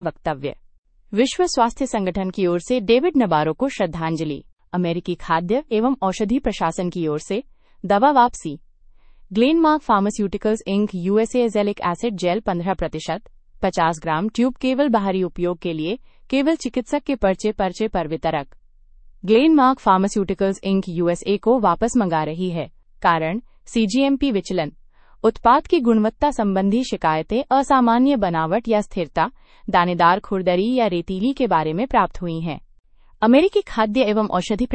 वक्तव्य। विश्व स्वास्थ्य संगठन की ओर से डेविड नबारो को श्रद्धांजलि। अमेरिकी खाद्य एवं औषधि प्रशासन की ओर से दवा वापसी। Glenmark pharmaceuticals ink USA azelaic acid jail 15% 50 ग्राम ट्यूब केवल बाहरी उपयोग के लिए केवल चिकित्सक के पर्चे पर वितरक। ग्लेनमार्क फार्मास्यूटिकल्स इंक यूएसए को वापस मंगा रही है। कारण सीजीएमपी विचलन। उत्पाद की गुणवत्ता संबंधी शिकायतें असामान्य बनावट या स्थिरता, दानेदार खुरदरी या रेतीली के बारे में प्राप्त हुई हैं। अमेरिकी खाद्य एवं औषधि